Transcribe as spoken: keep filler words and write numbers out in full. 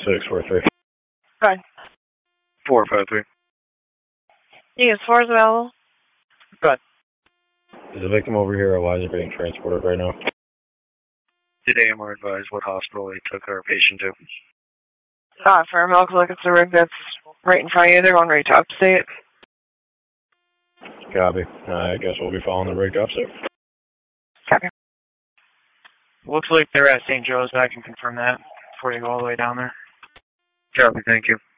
six four three. Go ahead. four five three. You as far as available? Go ahead. Is the victim over here or why is it being transported right now? Did A M R advise what hospital they took our patient to? Uh, for a medical look, it's the rig that's right in front of you. They're going right to upstate. Copy. Uh, I guess we'll be following the rig to upstate. Copy. Looks like they're at Saint Joe's, but I can confirm that before you go all the way down there. Copy, thank you.